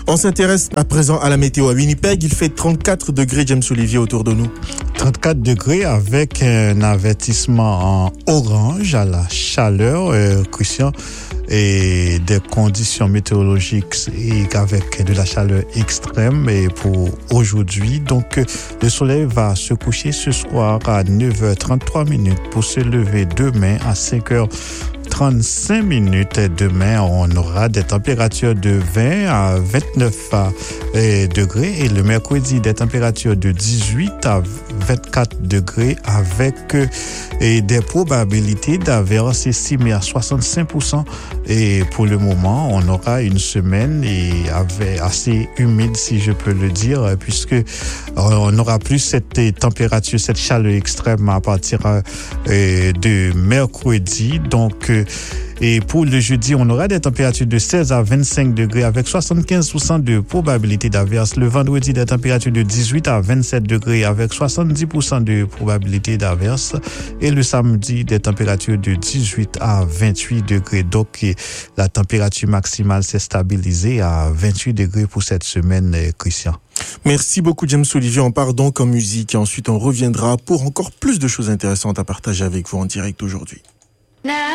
On s'intéresse à présent à la météo à Winnipeg. Il fait 34 degrés, James Olivier, autour de nous. 34 degrés avec un avertissement en orange à la chaleur, Christian, et des conditions météorologiques et avec de la chaleur extrême et pour aujourd'hui. Donc, le soleil va se coucher ce soir à 9h33 pour se lever demain à 5h35 demain. On aura des températures de 20 à 29 degrés et le mercredi des températures de 18 à 24 degrés avec des probabilités d'averses estimées à 65%. Et pour le moment, on aura une semaine assez humide, si je peux le dire, puisque on n'aura plus cette température, cette chaleur extrême à partir de mercredi. Donc, et pour le jeudi, on aura des températures de 16 à 25 degrés avec 75% de probabilité d'averse. Le vendredi, des températures de 18 à 27 degrés avec 70% de probabilité d'averse. Et le samedi, des températures de 18 à 28 degrés. Donc, la température maximale s'est stabilisée à 28 degrés pour cette semaine, Christian. Merci beaucoup, James Olivier. On part donc en musique et ensuite on reviendra pour encore plus de choses intéressantes à partager avec vous en direct aujourd'hui.